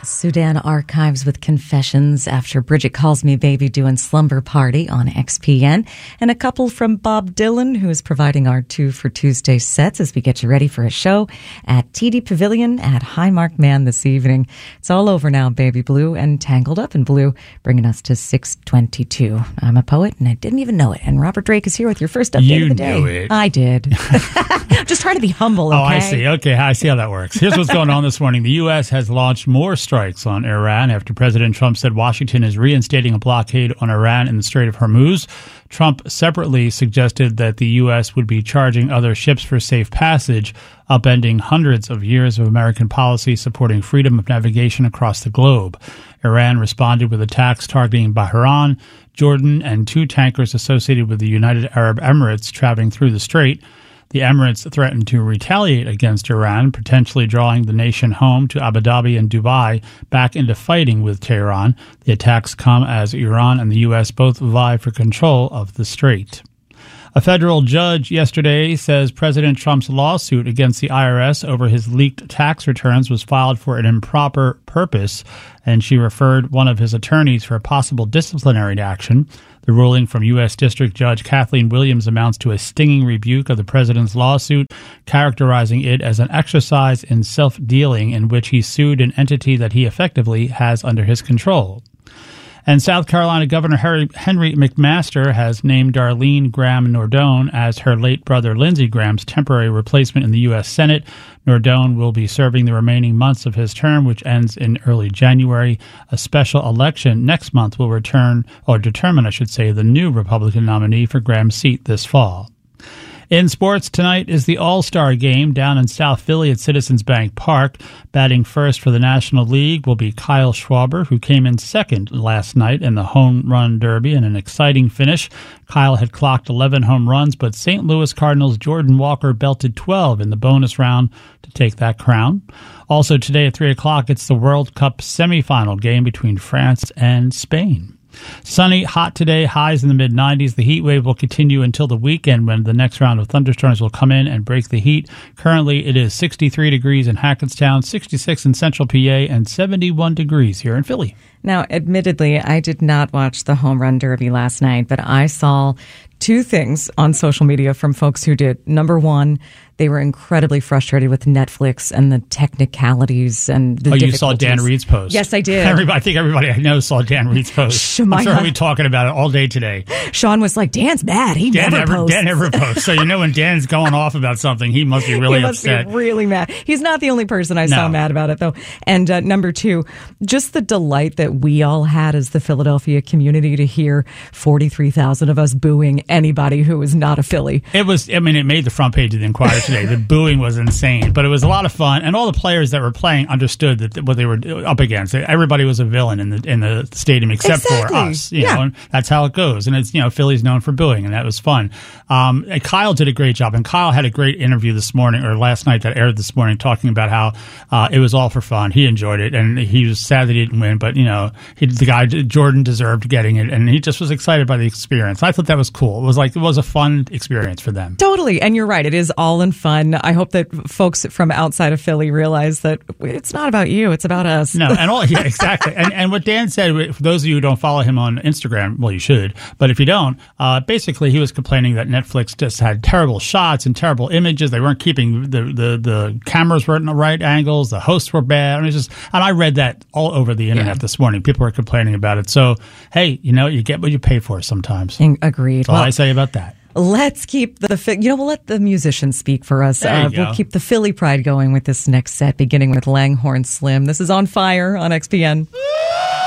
Sudan Archives with Confessions after Bridget Calls Me Baby doing Slumber Party on XPN. And a couple from Bob Dylan, who is providing our 2 for Tuesday sets as we get you ready for a show at TD Pavilion at Highmark Man this evening. It's all over now, Baby Blue and Tangled Up in Blue, bringing us to 6:22. I'm a poet and I didn't even know it. And Robert Drake is here with your first update of the day. You knew it. I did. Just trying to be humble, okay? Oh, I see. Okay, I see how that works. Here's what's going on this morning. The U.S. has launched more strikes on Iran after President Trump said Washington is reinstating a blockade on Iran in the Strait of Hormuz. Trump separately suggested that the U.S. would be charging other ships for safe passage, upending hundreds of years of American policy supporting freedom of navigation across the globe. Iran responded with attacks targeting Bahrain, Jordan, and 2 tankers associated with the United Arab Emirates traveling through the strait. The Emirates threatened to retaliate against Iran, potentially drawing the nation home to Abu Dhabi and Dubai back into fighting with Tehran. The attacks come as Iran and the U.S. both vie for control of the strait. A federal judge yesterday says President Trump's lawsuit against the IRS over his leaked tax returns was filed for an improper purpose, and she referred one of his attorneys for a possible disciplinary action. The ruling from U.S. District Judge Kathleen Williams amounts to a stinging rebuke of the president's lawsuit, characterizing it as an exercise in self-dealing in which he sued an entity that he effectively has under his control. And South Carolina Governor Henry McMaster has named Darlene Graham Nordone as her late brother Lindsey Graham's temporary replacement in the U.S. Senate. Nordone will be serving the remaining months of his term, which ends in early January. A special election next month will determine, the new Republican nominee for Graham's seat this fall. In sports, tonight is the All-Star Game down in South Philly at Citizens Bank Park. Batting first for the National League will be Kyle Schwarber, who came in second last night in the Home Run Derby in an exciting finish. Kyle had clocked 11 home runs, but St. Louis Cardinals' Jordan Walker belted 12 in the bonus round to take that crown. Also today at 3 o'clock, it's the World Cup semifinal game between France and Spain. Sunny, hot today, highs in the mid-90s. The heat wave will continue until the weekend when the next round of thunderstorms will come in and break the heat. Currently, it is 63 degrees in Hackettstown, 66 in Central PA, and 71 degrees here in Philly. Now, admittedly, I did not watch the Home Run Derby last night, but I saw 2 things on social media from folks who did. Number one, they were incredibly frustrated with Netflix and the technicalities and the difficulties. You saw Dan Reed's post. Yes, I did. I think everybody I know saw Dan Reed's post. I'm sure we'll be talking about it all day today. Sean was like, Dan's mad. Dan never posts. So when Dan's going off about something, he must be really upset. He must be really mad. He's not the only person I saw mad about it, though. And number 2, just the delight that we all had as the Philadelphia community to hear 43,000 of us booing anybody who was not a Philly. It made the front page of the Inquirer today. The booing was insane, but it was a lot of fun, and all the players that were playing understood that what they were up against. Everybody was a villain in the stadium except for us. You know, and that's how it goes. And it's Philly's known for booing, and that was fun. Kyle did a great job, and Kyle had a great interview this morning or last night that aired this morning, talking about how it was all for fun. He enjoyed it, and he was sad that he didn't win, but the guy Jordan deserved getting it, and he just was excited by the experience. I thought that was cool. It was a fun experience for them. Totally, and you're right. It is all in fun. I hope that folks from outside of Philly realize that it's not about you; it's about us. No, exactly. And what Dan said, for those of you who don't follow him on Instagram, well, you should. But if you don't, basically he was complaining that Netflix just had terrible shots and terrible images. They weren't keeping the cameras weren't in the right angles. The hosts were bad. And I read that all over the internet this morning. People were complaining about it. So hey, you get what you pay for sometimes. Agreed. That's all I say about that. Let's keep we'll let the musicians speak for us. We'll keep the Philly pride going with this next set, beginning with Langhorne Slim. This is On Fire on XPN.